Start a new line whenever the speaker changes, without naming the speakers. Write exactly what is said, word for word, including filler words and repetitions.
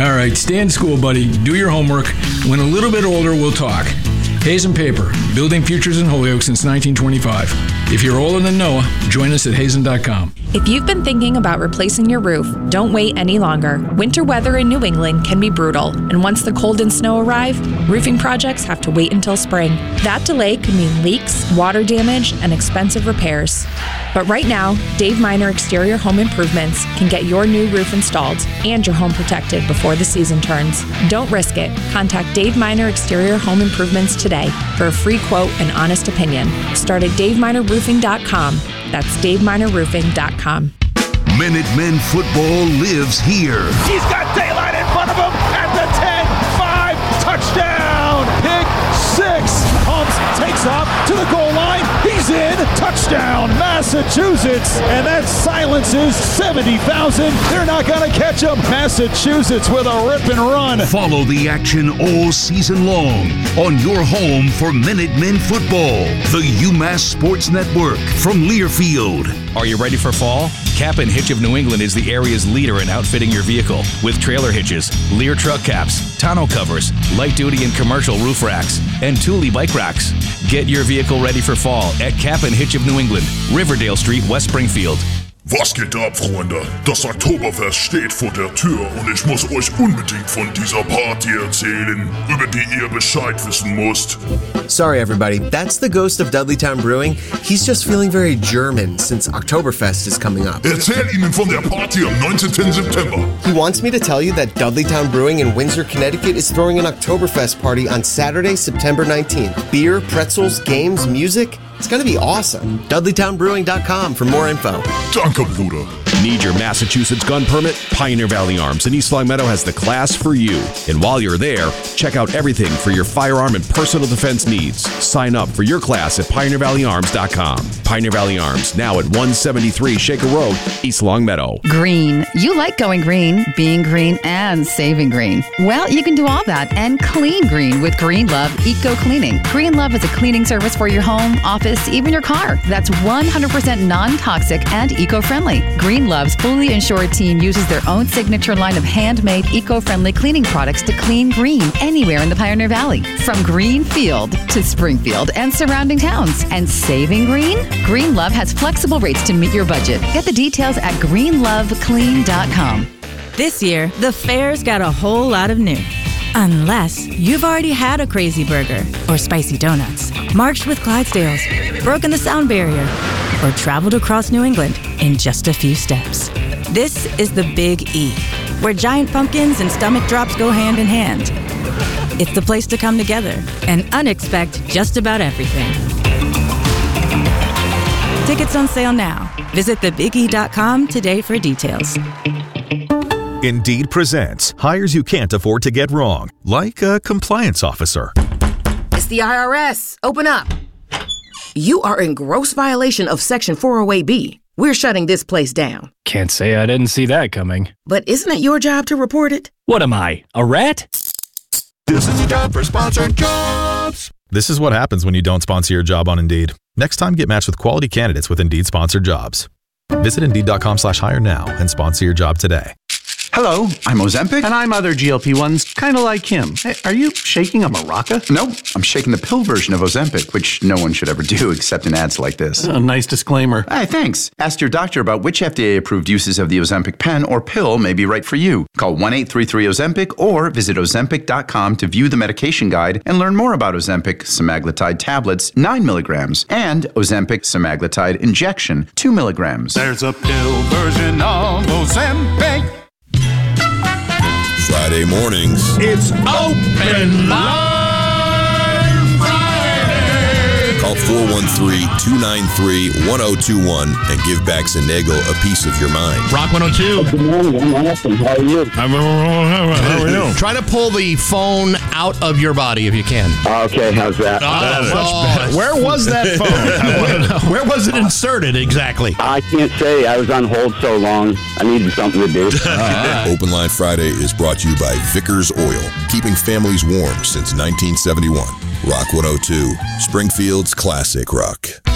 All right, stay in school, buddy. Do your homework. When a little bit older, we'll talk. Hazen Paper, building futures in Holyoke since nineteen twenty-five. If you're older than Noah, join us at hazen dot com.
If you've been thinking about replacing your roof, don't wait any longer. Winter weather in New England can be brutal, and once the cold and snow arrive, roofing projects have to wait until spring. That delay could mean leaks, water damage, and expensive repairs. But right now, Dave Miner Exterior Home Improvements can get your new roof installed and your home protected before the season turns. Don't risk it. Contact Dave Miner Exterior Home Improvements today for a free quote and honest opinion. Start at dave miner roofing dot com. That's dave miner roofing dot com.
Minutemen football lives here.
He's got daylight in front of him at the ten five. Touchdown! Pick six. Humps takes off to the goal line. He's in. Touchdown, Massachusetts. And that silences seventy thousand. They're not going to catch him. Massachusetts with a rip and run.
Follow the action all season long on your home for Minutemen football. The UMass Sports Network from Learfield.
Are you ready for fall? Cap and Hitch of New England is the area's leader in outfitting your vehicle with trailer hitches, Lear truck caps, tonneau covers, light duty and commercial roof racks, and Thule bike racks. Get your vehicle ready for fall at Cap and Hitch of New England, Riverdale Street, West Springfield.
Was geht ab, Freunde? Das Oktoberfest steht vor der Tür und ich muss euch unbedingt von dieser Party erzählen, über die ihr Bescheid wissen müsst.
Sorry, everybody. That's the ghost of Dudleytown Brewing. He's just feeling very German since Oktoberfest is coming up.
Erzähl ihnen von der Party am neunzehnten September.
He wants me to tell you that Dudleytown Brewing in Windsor, Connecticut is throwing an Oktoberfest party on Saturday, September nineteenth. Beer, pretzels, games, music. It's going to be awesome. Dudleytown Brewing dot com for more info.
Danke, Bruder.
Need your Massachusetts gun permit? Pioneer Valley Arms in East Longmeadow has the class for you. And while you're there, check out everything for your firearm and personal defense needs. Sign up for your class at pioneer valley arms dot com. Pioneer Valley Arms, now at one seventy-three Shaker Road, East Longmeadow.
Green. You like going green, being green, and saving green. Well, you can do all that and clean green with Green Love Eco Cleaning. Green Love is a cleaning service for your home, office, even your car. That's one hundred percent non-toxic and eco-friendly. Green Love's fully insured team uses their own signature line of handmade, eco-friendly cleaning products to clean green anywhere in the Pioneer Valley, from Greenfield to Springfield and surrounding towns. And saving green? Green Love has flexible rates to meet your budget. Get the details at green love clean dot com.
This year, the fair's got a whole lot of new. Unless you've already had a crazy burger or spicy donuts, marched with Clydesdales, broken the sound barrier, or traveled across New England in just a few steps. This is the Big E, where giant pumpkins and stomach drops go hand in hand. It's the place to come together and unexpect just about everything. Tickets on sale now. Visit the big e dot com today for details.
Indeed presents hires you can't afford to get wrong, like a compliance officer.
It's the I R S. Open up. You are in gross violation of Section four oh eight B. We're shutting this place down.
Can't say I didn't see that coming.
But isn't it your job to report it?
What am I, a rat?
This is a job for sponsored jobs. This is what happens when you don't sponsor your job on Indeed. Next time, get matched with quality candidates with Indeed sponsored jobs. Visit Indeed dot com slash hire now and sponsor your job today.
Hello, I'm Ozempic. And I'm other G L P ones, kind of like him. Hey, are you shaking a maraca?
Nope, I'm shaking the pill version of Ozempic, which no one should ever do except in ads like this.
A nice disclaimer.
Hey, thanks. Ask your doctor about which F D A-approved uses of the Ozempic pen or pill may be right for you. Call one eight three three Ozempic or visit ozempic dot com to view the medication guide and learn more about Ozempic semaglutide tablets, nine milligrams, and Ozempic semaglutide injection, two milligrams.
There's a pill version of Ozempic.
Friday mornings.
It's Open Line Friday.
Call four one three, two nine three, one oh two one and give back Sonego a piece of your mind.
Rock one oh two.
Good morning. I'm awesome. How are you?
How are you? Try to pull the phone out of your body if you can.
Okay, how's that?
Oh, much better. Where was that phone? where, where was it inserted exactly?
I can't say. I was on hold so long. I needed something to do.
Right. Open Line Friday is brought to you by Vickers Oil, keeping families warm since nineteen seventy-one. Rock one oh two, Springfield's classic rock.